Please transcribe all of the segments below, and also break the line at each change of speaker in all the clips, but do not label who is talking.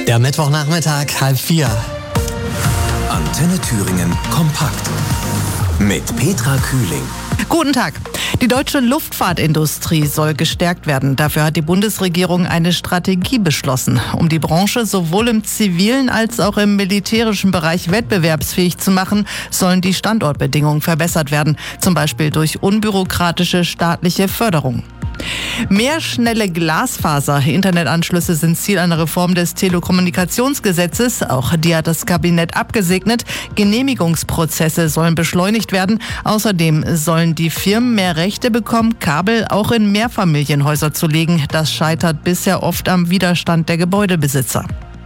Der Mittwochnachmittag, 3:30.
Antenne Thüringen kompakt mit Petra Kühling.
Guten Tag. Die deutsche Luftfahrtindustrie soll gestärkt werden. Dafür hat die Bundesregierung eine Strategie beschlossen, um die Branche sowohl im zivilen als auch im militärischen Bereich wettbewerbsfähig zu machen, sollen die Standortbedingungen verbessert werden, zum Beispiel durch unbürokratische staatliche Förderung. Mehr schnelle Glasfaser-Internetanschlüsse sind Ziel einer Reform des Telekommunikationsgesetzes. Auch die hat das Kabinett abgesegnet. Genehmigungsprozesse sollen beschleunigt werden. Außerdem sollen die Firmen mehr Rechte bekommen, Kabel auch in Mehrfamilienhäuser zu legen. Das scheitert bisher oft am Widerstand der Gebäudebesitzer.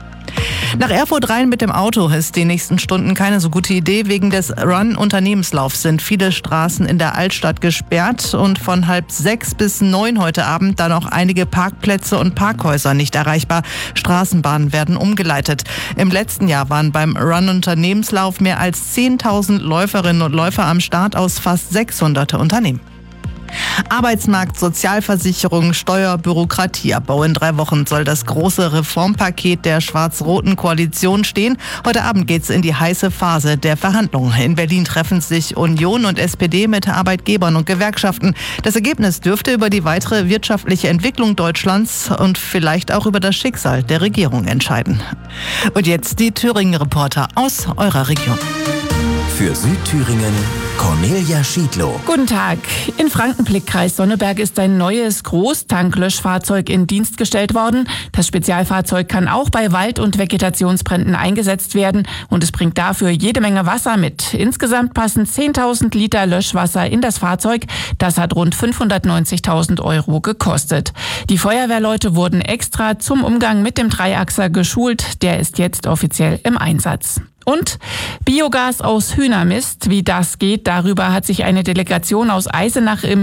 Nach Erfurt rein mit dem Auto ist die nächsten Stunden keine so gute Idee. Wegen des Run-Unternehmenslaufs sind viele Straßen in der Altstadt gesperrt und von 5:30 bis 9 heute Abend dann auch einige Parkplätze und Parkhäuser nicht erreichbar. Straßenbahnen werden umgeleitet. Im letzten Jahr waren beim Run-Unternehmenslauf mehr als 10.000 Läuferinnen und Läufer am Start aus fast 600 Unternehmen. Arbeitsmarkt, Sozialversicherung, Steuer, Bürokratieabbau. In 3 Wochen soll das große Reformpaket der schwarz-roten Koalition stehen. Heute Abend geht's in die heiße Phase der Verhandlungen. In Berlin treffen sich Union und SPD mit Arbeitgebern und Gewerkschaften. Das Ergebnis dürfte über die weitere wirtschaftliche Entwicklung Deutschlands und vielleicht auch über das Schicksal der Regierung entscheiden. Und jetzt die Thüringen-Reporter aus eurer Region.
Für Südthüringen Cornelia Schiedlow.
Guten Tag. In Frankenblick-Kreis Sonneberg ist ein neues Großtanklöschfahrzeug in Dienst gestellt worden. Das Spezialfahrzeug kann auch bei Wald- und Vegetationsbränden eingesetzt werden und es bringt dafür jede Menge Wasser mit. Insgesamt passen 10.000 Liter Löschwasser in das Fahrzeug. Das hat rund 590.000 € gekostet. Die Feuerwehrleute wurden extra zum Umgang mit dem Dreiachser geschult. Der ist jetzt offiziell im Einsatz. Und Biogas aus Hühnermist, wie das geht, darüber hat sich eine Delegation aus Eisenach im